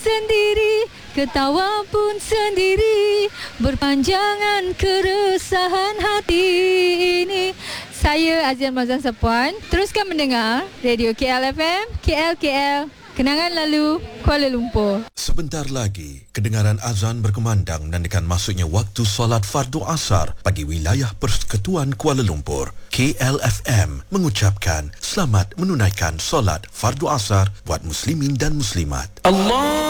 sendiri, ketawa pun sendiri, berpanjangan keresahan hati ini. Saya Azian Mazan Sapuan. Teruskan mendengar Radio KL FM, KL, kenangan lalu, Kuala Lumpur. Sebentar lagi, kedengaran azan berkumandang menandakan masuknya waktu solat fardu asar bagi wilayah Persekutuan Kuala Lumpur. KLFM mengucapkan selamat menunaikan solat fardu asar buat muslimin dan muslimat. Allah